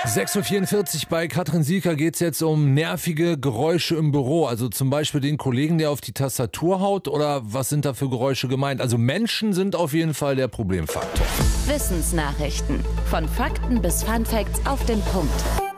6:44 Uhr bei Katrin Sieker geht es jetzt um nervige Geräusche im Büro. Also zum Beispiel den Kollegen, der auf die Tastatur haut, oder was sind da für Geräusche gemeint? Also Menschen sind auf jeden Fall der Problemfaktor. Wissensnachrichten. Von Fakten bis Funfacts auf den Punkt.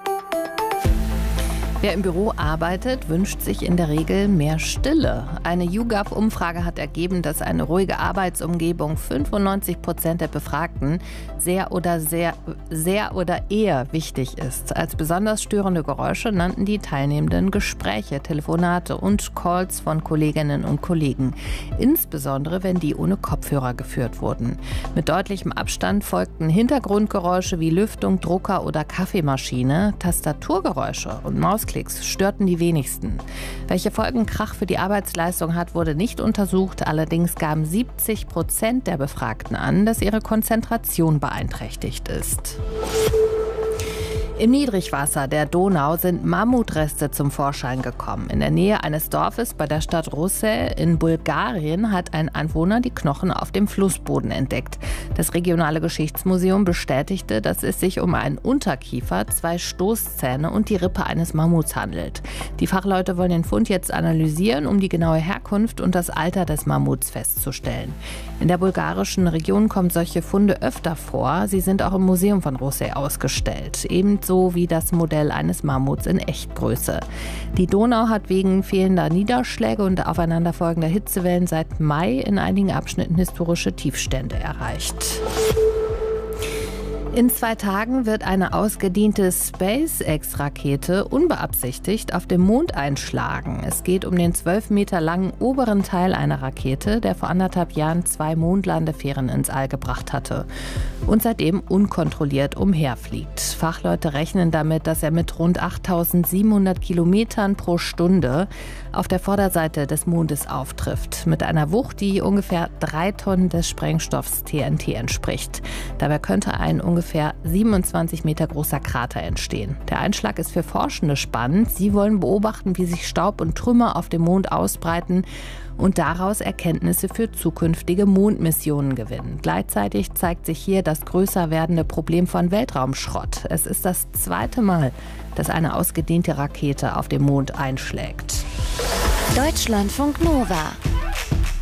Wer im Büro arbeitet, wünscht sich in der Regel mehr Stille. Eine YouGov-Umfrage hat ergeben, dass eine ruhige Arbeitsumgebung 95% der Befragten sehr oder eher wichtig ist. Als besonders störende Geräusche nannten die Teilnehmenden Gespräche, Telefonate und Calls von Kolleginnen und Kollegen. Insbesondere, wenn die ohne Kopfhörer geführt wurden. Mit deutlichem Abstand folgten Hintergrundgeräusche wie Lüftung, Drucker oder Kaffeemaschine. Tastaturgeräusche und Mausklicks störten die wenigsten. Welche Folgen Krach für die Arbeitsleistung hat, wurde nicht untersucht. Allerdings gaben 70% der Befragten an, dass ihre Konzentration beeinträchtigt ist. Im Niedrigwasser der Donau sind Mammutreste zum Vorschein gekommen. In der Nähe eines Dorfes bei der Stadt Russe in Bulgarien hat ein Anwohner die Knochen auf dem Flussboden entdeckt. Das regionale Geschichtsmuseum bestätigte, dass es sich um einen Unterkiefer, 2 Stoßzähne und die Rippe eines Mammuts handelt. Die Fachleute wollen den Fund jetzt analysieren, um die genaue Herkunft und das Alter des Mammuts festzustellen. In der bulgarischen Region kommen solche Funde öfter vor. Sie sind auch im Museum von Russe ausgestellt. Ebenso wie das Modell eines Mammuts in Echtgröße. Die Donau hat wegen fehlender Niederschläge und aufeinanderfolgender Hitzewellen seit Mai in einigen Abschnitten historische Tiefstände erreicht. In 2 Tagen wird eine ausgediente SpaceX-Rakete unbeabsichtigt auf dem Mond einschlagen. Es geht um den 12 Meter langen oberen Teil einer Rakete, der vor 1,5 Jahren 2 Mondlandefähren ins All gebracht hatte und seitdem unkontrolliert umherfliegt. Fachleute rechnen damit, dass er mit rund 8.700 Kilometern pro Stunde auf der Vorderseite des Mondes auftrifft, mit einer Wucht, die ungefähr 3 Tonnen des Sprengstoffs TNT entspricht. Dabei könnte ein ungefähr 27 Meter großer Krater entstehen. Der Einschlag ist für Forschende spannend. Sie wollen beobachten, wie sich Staub und Trümmer auf dem Mond ausbreiten und daraus Erkenntnisse für zukünftige Mondmissionen gewinnen. Gleichzeitig zeigt sich hier das größer werdende Problem von Weltraumschrott. Es ist das 2. Mal, dass eine ausgedehnte Rakete auf dem Mond einschlägt. Deutschlandfunk Nova